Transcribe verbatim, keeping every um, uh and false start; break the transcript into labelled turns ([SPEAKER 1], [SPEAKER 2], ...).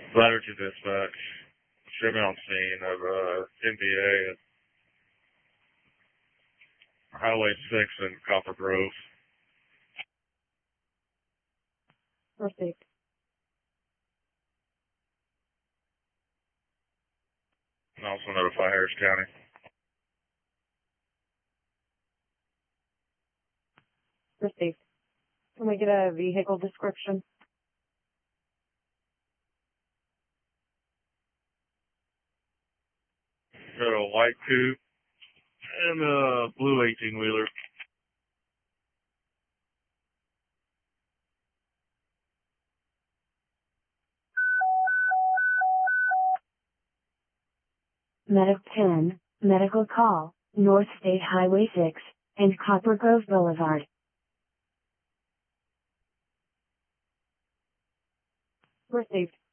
[SPEAKER 1] Ladder to dispatch. Show me on scene of uh, N B A at Highway six in Copper Grove.
[SPEAKER 2] Perfect.
[SPEAKER 1] And also notify Harris County.
[SPEAKER 2] Received. Can we get a vehicle description?
[SPEAKER 1] Got a white coupe and a blue eighteen-wheeler.
[SPEAKER 2] Medic ten, medical call, North State Highway six, and Copper Grove Boulevard. Received.